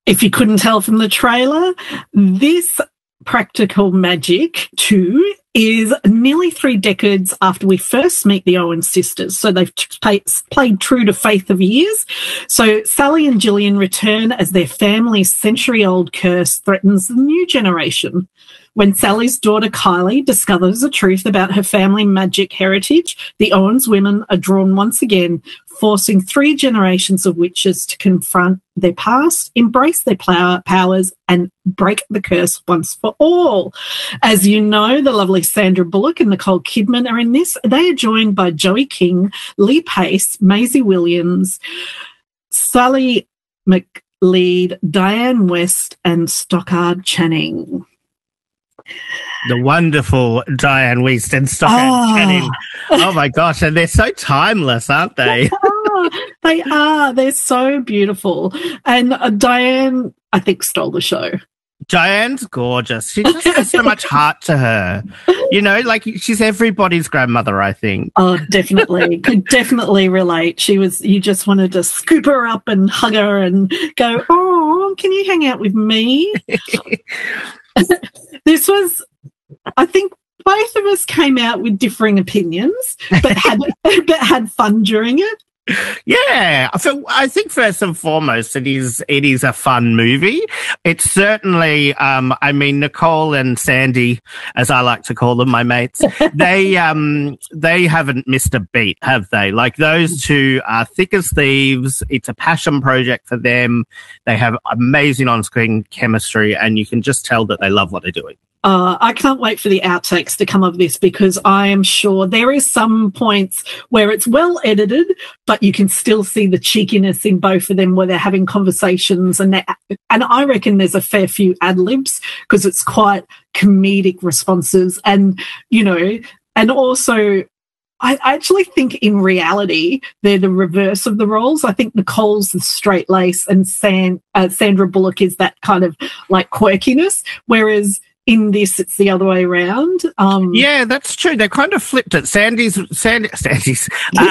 if you couldn't tell from the trailer, this Practical Magic 2 is nearly 3 decades after we first meet the Owen sisters. So they've played true to faith of years. So Sally and Gillian return as their family's century-old curse threatens the new generation. When Sally's daughter Kylie discovers the truth about her family magic heritage, the Owens women are drawn once again, forcing 3 generations of witches to confront their past, embrace their powers, and break the curse once for all. As you know, the lovely Sandra Bullock and Nicole Kidman are in this. They are joined by Joey King, Lee Pace, Maisie Williams, Sally McLeod, Diane West, and Stockard Channing. The wonderful Diane West and Stockard Channing. Oh, my gosh. And they're so timeless, aren't they? They are. They're so beautiful. And Diane, I think, stole the show. Diane's gorgeous. She just has so much heart to her. You know, like she's everybody's grandmother, I think. Oh, definitely. Could definitely relate. You just wanted to scoop her up and hug her and go, oh, can you hang out with me? This was, I think, both of us came out with differing opinions, but had fun during it. Yeah, so I think first and foremost, it is a fun movie. It's certainly, I mean, Nicole and Sandy, as I like to call them, my mates, they haven't missed a beat, have they? Like those two are thick as thieves. It's a passion project for them. They have amazing on-screen chemistry, and you can just tell that they love what they're doing. I can't wait for the outtakes to come of this because I am sure there is some points where it's well edited, but you can still see the cheekiness in both of them where they're having conversations and I reckon there's a fair few ad-libs because it's quite comedic responses and, you know, and also I actually think in reality they're the reverse of the roles. I think Nicole's the straight lace and Sandra Bullock is that kind of like quirkiness, whereas in this, it's the other way around. Yeah, that's true. They kind of flipped it. Sally's the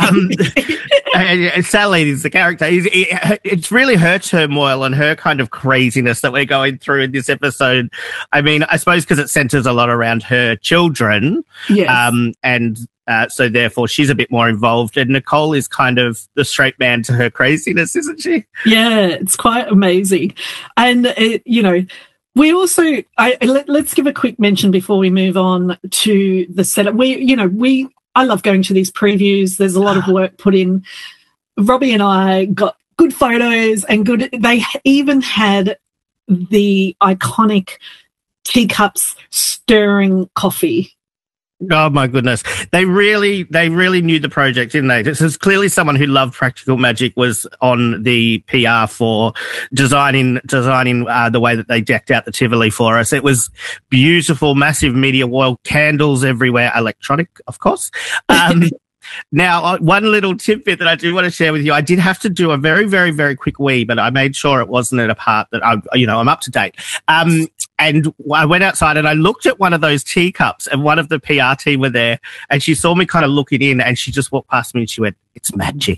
character. It's really her turmoil and her kind of craziness that we're going through in this episode. I mean, I suppose because it centers a lot around her children. Yes. So therefore she's a bit more involved, and Nicole is kind of the straight man to her craziness, isn't she? Yeah, it's quite amazing. And, you know, we also, let's give a quick mention before we move on to the setup. I love going to these previews. There's a lot of work put in. Robbie and I got good photos and they even had the iconic teacups stirring coffee. Oh my goodness. They really knew the project, didn't they? This is clearly someone who loved Practical Magic was on the PR for designing the way that they decked out the Tivoli for us. It was beautiful, massive media wall, candles everywhere, electronic, of course. Now, one little tidbit that I do want to share with you, I did have to do a very, very, very quick wee, but I made sure it wasn't at a part that I'm up to date. And I went outside and I looked at one of those teacups and one of the PR team were there and she saw me kind of looking in and she just walked past me and she went, "It's magic."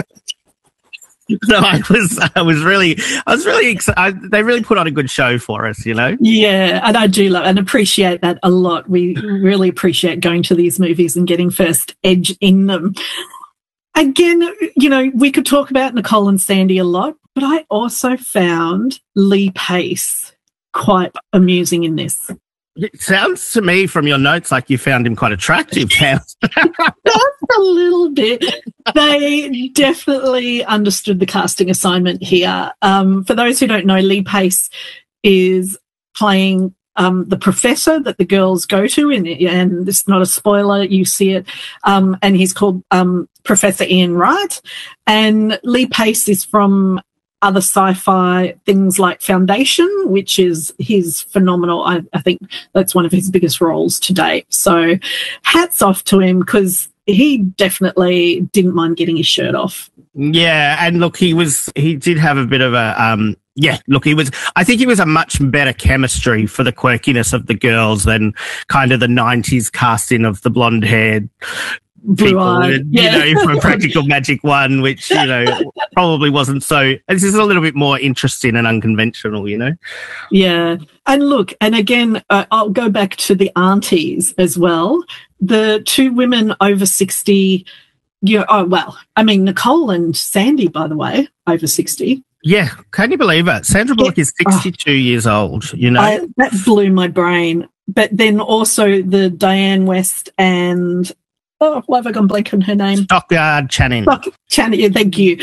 So I was really excited. They really put on a good show for us, you know? Yeah, and I do love and appreciate that a lot. We really appreciate going to these movies and getting first edge in them. Again, you know, we could talk about Nicole and Sandy a lot, but I also found Lee Pace quite amusing in this. It sounds to me from your notes like you found him quite attractive, Pam. Just a little bit. They definitely understood the casting assignment here. For those who don't know, Lee Pace is playing the professor that the girls go to, and this is not a spoiler, you see it, and he's called Professor Ian Wright. And Lee Pace is from other sci-fi things like Foundation, which is his phenomenal. I think that's one of his biggest roles to date. So hats off to him because he definitely didn't mind getting his shirt off. Yeah, and look, he did have a bit of a I think he was a much better chemistry for the quirkiness of the girls than kind of the 90s casting of the blonde-haired people, from Practical Magic 1, which, probably wasn't so. This is a little bit more interesting and unconventional, Yeah. And look, and again, I'll go back to the aunties as well. The two women over 60, Nicole and Sandy, by the way, over 60. Yeah, can you believe it? Sandra Bullock is 62 years old, that blew my brain. But then also the Diane West and, why have I gone blank on her name? Stockard Channing. Channing, yeah, thank you.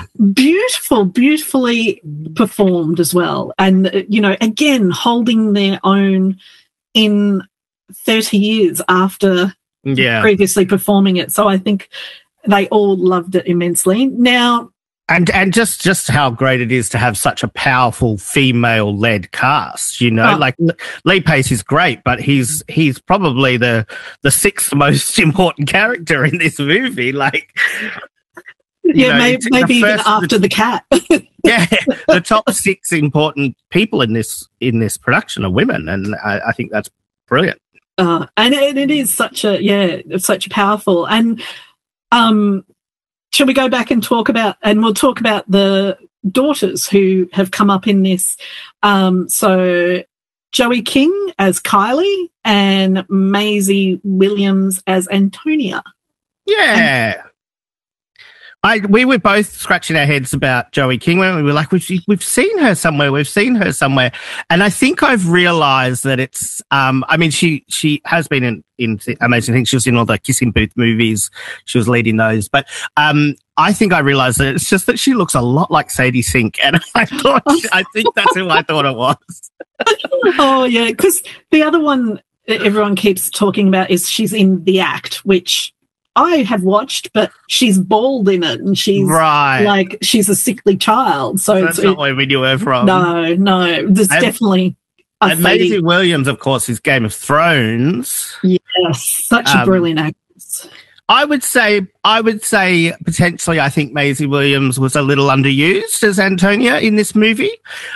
Beautifully performed as well. And, again, holding their own in 30 years after previously performing it. So I think they all loved it immensely. Now, And just how great it is to have such a powerful female-led cast, Like Lee Pace is great, but he's probably the sixth most important character in this movie. Like, maybe even after the cat. Yeah, the top 6 important people in this production are women, and I think that's brilliant. And it is such a powerful and. Shall we go back and we'll talk about the daughters who have come up in this. So Joey King as Kylie and Maisie Williams as Antonia. Yeah. We were both scratching our heads about Joey King. We were like, we've seen her somewhere. And I think I've realised that it's, she has been in amazing things. She was in all the Kissing Booth movies. She was leading those. But I think I realised that it's just that she looks a lot like Sadie Sink. And I think that's who I thought it was. Oh, yeah. Because the other one everyone keeps talking about is she's in The Act, which I have watched, but she's bald in it, and she's like she's a sickly child. So that's not where we knew her from. No, there's definitely. And Maisie Williams, of course, is Game of Thrones. Yes, such a brilliant actress. I would say potentially. I think Maisie Williams was a little underused as Antonia in this movie.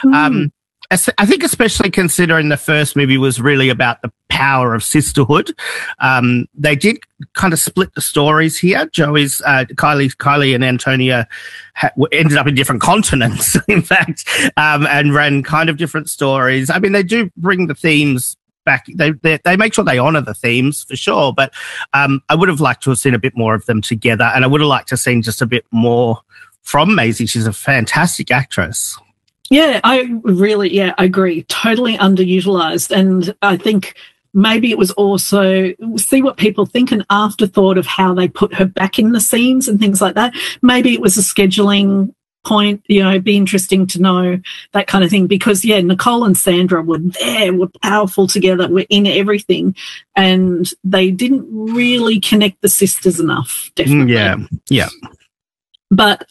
I think especially considering the first movie was really about the power of sisterhood. They did kind of split the stories here. Kylie and Antonia ended up in different continents, in fact, and ran kind of different stories. I mean, they do bring the themes back. They make sure they honour the themes for sure, but I would have liked to have seen a bit more of them together, and I would have liked to have seen just a bit more from Maisie. She's a fantastic actress. Yeah, I agree. Totally underutilized. And I think maybe it was also see what people think, an afterthought of how they put her back in the scenes and things like that. Maybe it was a scheduling point, be interesting to know that kind of thing. Because, Nicole and Sandra were powerful together, were in everything. And they didn't really connect the sisters enough, definitely. Yeah. But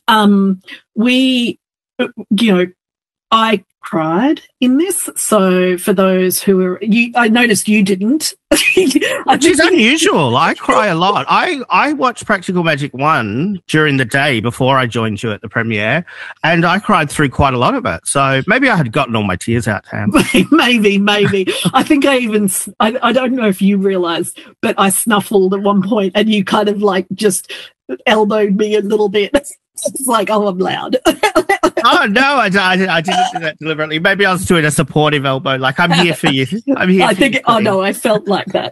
I cried in this. So for those who were, I noticed you didn't. Which is unusual. I cry a lot. I watched Practical Magic 1 during the day before I joined you at the premiere, and I cried through quite a lot of it. So maybe I had gotten all my tears out, Tam. Maybe. I think I don't know if you realised, but I snuffled at one point and you kind of like just elbowed me a little bit. It's like, oh, I'm loud. Oh, no, I didn't do that deliberately. Maybe I was doing a supportive elbow, like, I'm here for you. I'm here for you. Oh, no, I felt like that.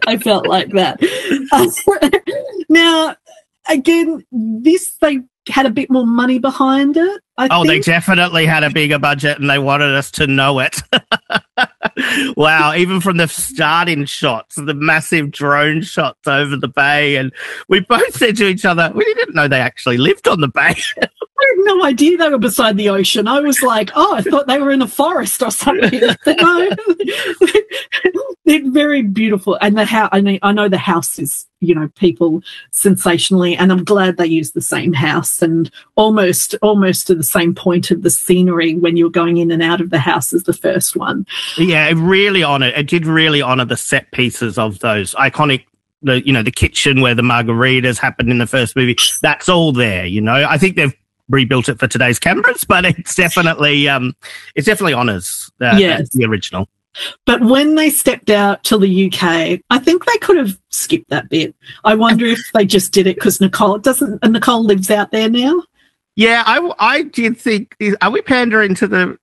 Now, again, they had a bit more money behind it, I think. They definitely had a bigger budget, and they wanted us to know it. Wow, even from the starting shots, the massive drone shots over the bay, and we both said to each other, we didn't know they actually lived on the bay. I had no idea they were beside the ocean. I was like, I thought they were in a forest or something. No. They're very beautiful. And I know the house is, people sensationally, and I'm glad they used the same house and almost to the same point of the scenery when you're going in and out of the house as the first one. Yeah, it did really honour the set pieces of those iconic, the kitchen where the margaritas happened in the first movie. That's all there, I think they've rebuilt it for today's cameras, but it's definitely honours the original. But when they stepped out to the UK, I think they could have skipped that bit. I wonder if they just did it because Nicole lives out there now. Yeah, I did think, are we pandering to the,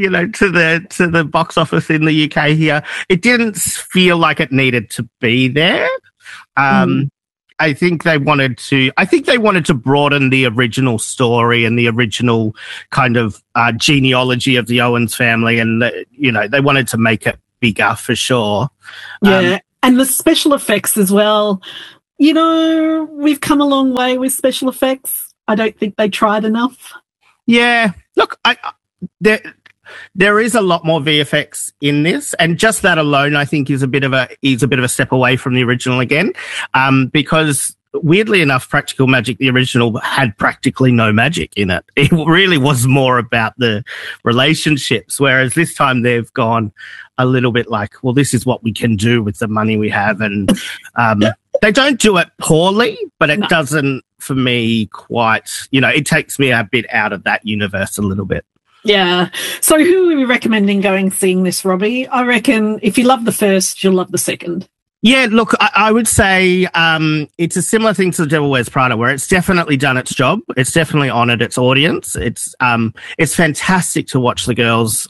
to the box office in the UK here? It didn't feel like it needed to be there. I think they wanted to broaden the original story and the original kind of genealogy of the Owens family, and they wanted to make it bigger for sure. Yeah, and the special effects as well. We've come a long way with special effects. I don't think they tried enough. Yeah, look, there is a lot more VFX in this, and just that alone, I think, is a bit of a step away from the original again, because weirdly enough, Practical Magic, the original, had practically no magic in it. It really was more about the relationships, whereas this time they've gone a little bit like, well, this is what we can do with the money we have, and they don't do it poorly, but it doesn't, for me, quite. It takes me a bit out of that universe a little bit. Yeah. So who are we recommending going seeing this, Robbie? I reckon if you love the first, you'll love the second. Yeah, look, I would say it's a similar thing to The Devil Wears Prada, where it's definitely done its job. It's definitely honoured its audience. It's fantastic to watch the girls,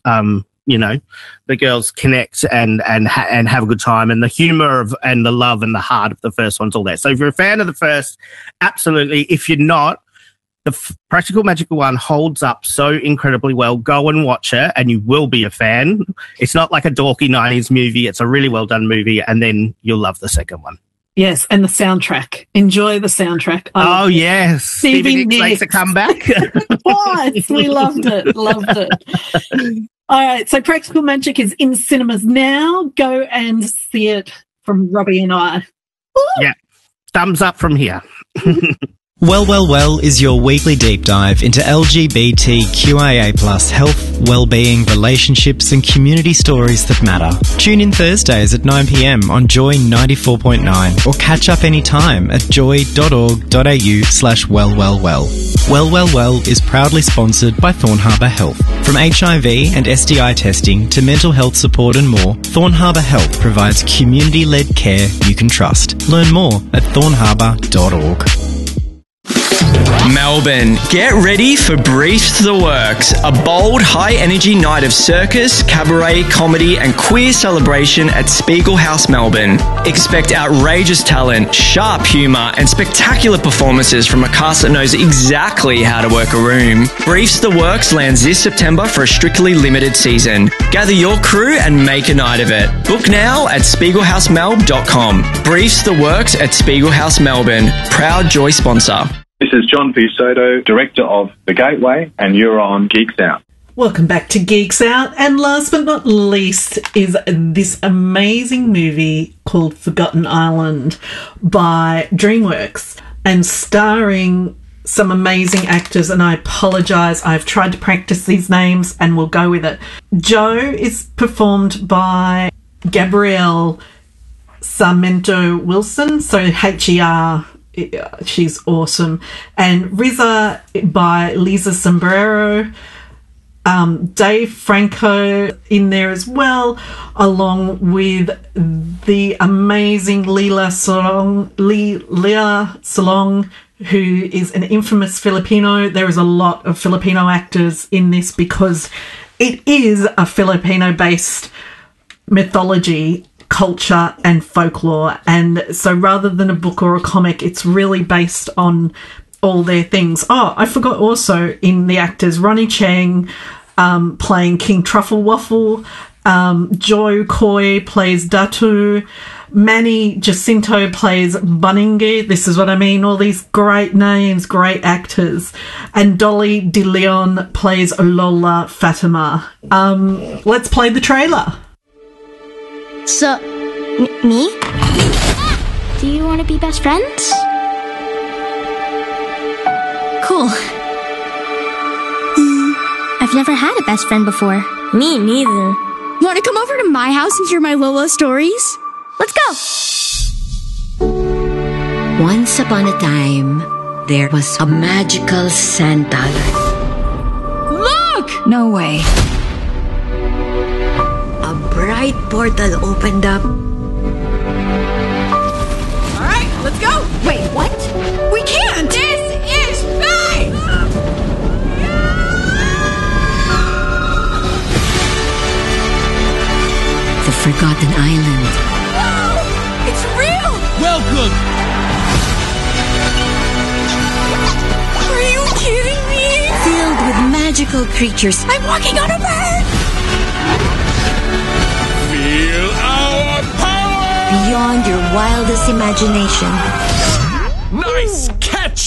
the girls connect and have a good time, and the humour and the love and the heart of the first one's all there. So if you're a fan of the first, absolutely. If you're not, the Practical Magic one holds up so incredibly well. Go and watch it and you will be a fan. It's not like a dorky 90s movie. It's a really well done movie, and then you'll love the second one. Yes, and the soundtrack. Enjoy the soundtrack. Oh, yes. Stevie Nicks makes a comeback. Twice. We loved it. All right, so Practical Magic is in cinemas now. Go and see it from Robbie and I. Woo! Yeah, thumbs up from here. Well is your weekly deep dive into LGBTQIA+ health, well-being, relationships and community stories that matter. Tune in Thursdays at 9 p.m. on Joy 94.9 or catch up anytime at joy.org.au/wellwellwell. Well is proudly sponsored by Thorn Harbour Health. From HIV and STI testing to mental health support and more, Thorn Harbour Health provides community-led care you can trust. Learn more at thornharbour.org. Melbourne, get ready for Briefs the Works, a bold, high-energy night of circus, cabaret, comedy and queer celebration at Spiegel House, Melbourne. Expect outrageous talent, sharp humour and spectacular performances from a cast that knows exactly how to work a room. Briefs the Works lands this September for a strictly limited season. Gather your crew and make a night of it. Book now at spiegelhousemelb.com. Briefs the Works at Spiegel House, Melbourne. Proud Joy sponsor. This is John P. Soto, Director of The Gateway, and you're on Geeks Out. Welcome back to Geeks Out, and last but not least is this amazing movie called Forgotten Island by DreamWorks, and starring some amazing actors, and I apologise, I've tried to practice these names and we'll go with it. Joe is performed by Gabrielle Sarmento Wilson, so H-E-R, she's awesome. And Riza by Lisa Sombrero. Dave Franco in there as well, along with the amazing Leela Salong, who is an infamous Filipino. There is a lot of Filipino actors in this because it is a Filipino-based mythology, culture and folklore, and so rather than a book or a comic, it's really based on all their things. Oh, I forgot also in the actors, Ronnie Chang playing King Truffle Waffle, Joe Coy plays Datu, Manny Jacinto plays Baningi. This is what I mean, all these great names, great actors, and Dolly De Leon plays Lola Fatima. Let's play the trailer. So, me? Do you want to be best friends? Cool. I've never had a best friend before. Me neither. Want to come over to my house and hear my Lola stories? Let's go! Once upon a time, there was a magical Santa. Look! No way. a bright portal opened up. All right, let's go. Wait, what? We can't. This is fine. The Forgotten Island. It's real. Welcome. Are you kidding me? Filled with magical creatures. I'm walking on a bird. Feel our power. Beyond your wildest imagination. Nice